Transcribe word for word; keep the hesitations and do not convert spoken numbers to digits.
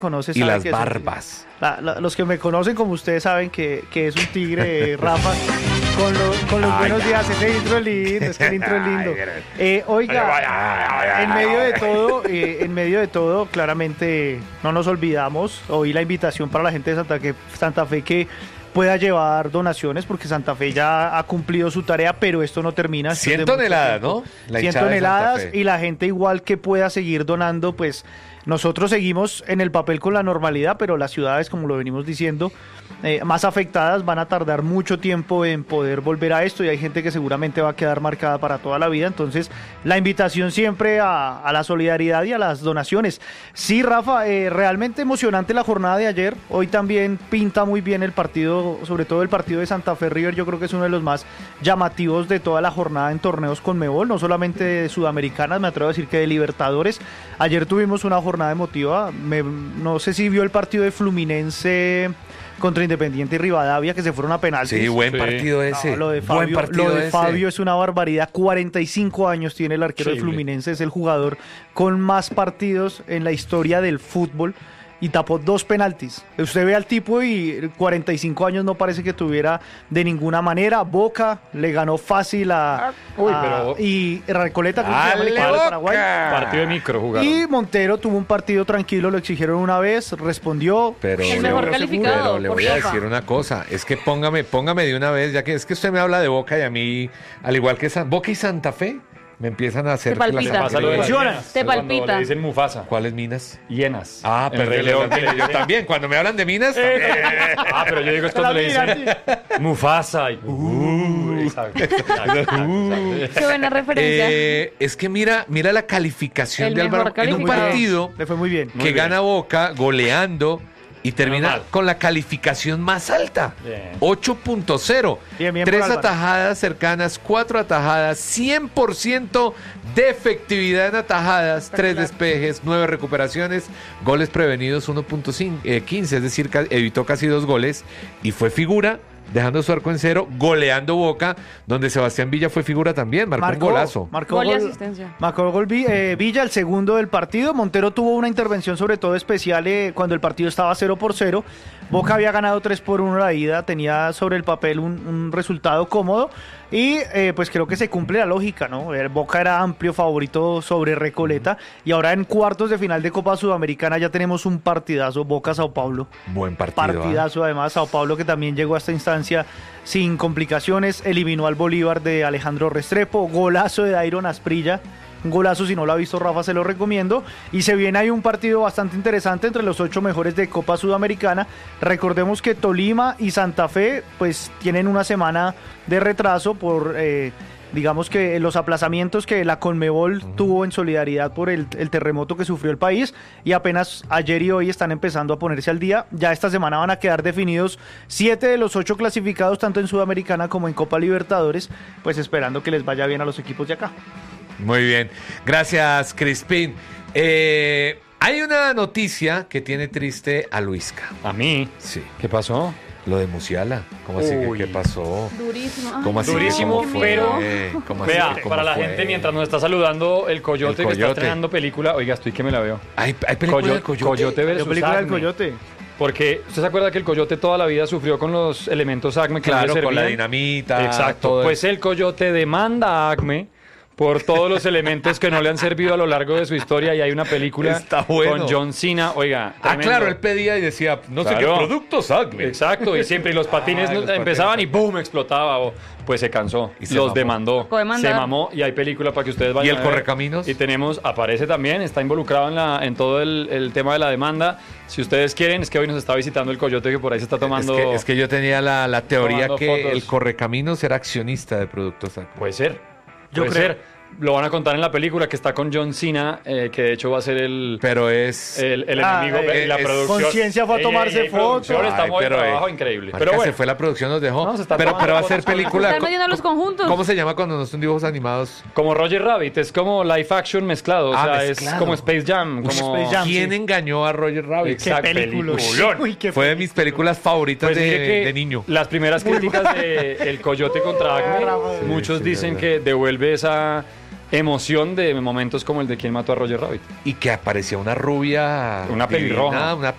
conoce y sabe las que es un- barbas. la- la- los que me conocen como ustedes saben que, que es un tigre, Rafa, con, lo- con los Ay, buenos ya. días. Ese intro es lindo, es que el intro es lindo. Ay, pero- Eh, oiga, Ay, ay, ay, en ay, medio de ay. todo, eh, en medio de todo, claramente no nos olvidamos. Oí la invitación para la gente de Santa, que, Santa Fe que pueda llevar donaciones, porque Santa Fe ya ha cumplido su tarea, pero esto no termina. Esto es de cien mucho toneladas, tiempo. ¿no? La cien hinchada de Santa toneladas Fe. y la gente igual que pueda seguir donando, pues nosotros seguimos en el papel con la normalidad, pero las ciudades, como lo venimos diciendo, eh, más afectadas van a tardar mucho tiempo en poder volver a esto y hay gente que seguramente va a quedar marcada para toda la vida. Entonces, la invitación siempre a, a la solidaridad y a las donaciones. Sí, Rafa, eh, realmente emocionante la jornada de ayer. Hoy también pinta muy bien el partido, sobre todo el partido de Santa Fe River. Yo creo que es uno de los más llamativos de toda la jornada en torneos Conmebol, no solamente de Sudamericanas, me atrevo a decir que de Libertadores. Ayer tuvimos una jornada emotiva. Me- no sé si vio el partido de Fluminense contra Independiente y Rivadavia, que se fueron a penaltis. Sí, buen Sí. partido No, ese. lo de buen Fabio, partido lo de ese. Fabio es una barbaridad. cuarenta y cinco años tiene el arquero de Increíble. Fluminense. Es el jugador con más partidos en la historia del fútbol y tapó dos penaltis. Usted ve al tipo y cuarenta y cinco años no parece que tuviera de ninguna manera. Boca le ganó fácil a, Uy, a- pero- y Recoleta, creo que se llama el ¡Ale, equipo de Paraguay. Boca! Partido de micro jugaron. Y Montero tuvo un partido tranquilo, lo exigieron una vez, respondió. Pero, El mejor pero- calificado, pero le por voy a Rafa. decir una cosa, es que póngame, póngame de una vez, ya que es que usted me habla de Boca y a mí, al igual que San, Boca y Santa Fe, me empiezan a hacer Te que la palpita. sangre- Pasa lo de las Funciona. hienas, Te cuando palpita. Le dicen Mufasa. ¿Cuáles minas? Hienas. Ah, En perdón, Rey León. yo también, cuando me hablan de minas, también. Ah, pero yo digo es cuando La le mira, dicen Mufasa. Y, uh, exacto, exacto, exacto. Qué buena referencia. Eh, es que mira, mira la calificación El de Álvaro mejor en un calificado. partido Le fue muy bien. que bien. gana Boca goleando y termina mal. con la calificación más alta, Bien. ocho punto cero. Bien, bien por Tres Álvaro. atajadas cercanas, cuatro atajadas, cien por ciento de efectividad en atajadas, tres despejes, nueve recuperaciones, goles prevenidos uno punto quince, es decir, ca- evitó casi dos goles y fue figura, dejando su arco en cero, goleando Boca, donde Sebastián Villa fue figura también, marcó, un golazo. Marcó Gol y gol- asistencia. Marcó gol Vi- eh, Villa, el segundo del partido. Montero tuvo una intervención sobre todo especial eh, cuando el partido estaba cero por cero. Boca había ganado tres por uno la ida, tenía sobre el papel un, un resultado cómodo y eh, pues creo que se cumple la lógica, ¿no? El Boca era amplio favorito sobre Recoleta y ahora en cuartos de final de Copa Sudamericana ya tenemos un partidazo, Boca-Sao Paulo. Buen partido. ¿ah? Partidazo, además, Sao Paulo que también llegó a esta instancia sin complicaciones, eliminó al Bolívar de Alejandro Restrepo, golazo de Dairon Asprilla, un golazo, si no lo ha visto Rafa se lo recomiendo, y se viene ahí un partido bastante interesante entre los ocho mejores de Copa Sudamericana. Recordemos que Tolima y Santa Fe pues tienen una semana de retraso por... eh, digamos que los aplazamientos que la Conmebol tuvo en solidaridad por el, el terremoto que sufrió el país y apenas ayer y hoy están empezando a ponerse al día. Ya esta semana van a quedar definidos siete de los ocho clasificados tanto en Sudamericana como en Copa Libertadores, pues esperando que les vaya bien a los equipos de acá. Muy bien, gracias Crispín. Eh, hay una noticia que tiene triste a Luisca. A mí. Sí, ¿Qué pasó? lo de Musiala. ¿Cómo así que Uy. qué pasó? Durísimo. Ay, ¿Cómo así? Durísimo, ¿Cómo fue? pero- ¿Cómo así? Vea, ¿Cómo para la fue? gente, mientras nos está saludando el Coyote, El que está Coyote. estrenando película. Oiga, estoy que me la veo. ¿Hay, hay película Coyo- del Coyote? Coyote La versus película del Acme. Coyote. Porque usted se acuerda que el Coyote toda la vida sufrió con los elementos Acme que no Claro, le con la servían? dinamita. Exacto. todo Pues el Coyote demanda a Acme por todos los elementos que no le han servido a lo largo de su historia y hay una película Está bueno. con John Cena. Oiga, Ah, tremendo. claro, él pedía y decía, no sé Claro. qué productos Acme. Exacto, y siempre y los patines Ay, no- los patines. empezaban y ¡boom! explotaba. o- pues se cansó. Y se los mamó. demandó. Puede mandar. Se mamó y hay película para que ustedes ¿Y vayan. el a ver. Correcaminos? Y tenemos, aparece también, está involucrado en, la, en todo el, el tema de la demanda. Si ustedes quieren, es que hoy nos está visitando el Coyote que por ahí se está tomando. Es que, es que yo tenía la, la teoría tomando que fotos. el Correcaminos era accionista de productos Acme. Puede ser. Yo Puede creo. ser. Lo van a contar en la película que está con John Cena, eh, que de hecho va a ser el, Pero es... el, el Ah, enemigo. eh, la es- producción. Conciencia fue a Ey, tomarse ey, ey, producción, fotos. Estamos Ay, en pero, trabajo eh, increíble. Marica, Pero bueno, se fue la producción, nos dejó. No, se está pero, tomando pero va a ser fotos. película. Están metiendo los conjuntos. ¿Cómo se llama cuando no son dibujos animados? como Roger Rabbit, es como live action mezclado. O Ah, sea, mezclado. es como Space Jam. Uy, Como... Space Jam. ¿Quién sí. engañó a Roger Rabbit? Exacto. Qué película. peliculón. Uy, qué Fue de mis películas favoritas Pues de, mire que de niño. las primeras críticas de El Coyote contra Acme, Sí, muchos sí, dicen verdad. que devuelve esa emoción de momentos como el de quien mató a Roger Rabbit. Y que aparecía una rubia. Una divina, pelirroja. Una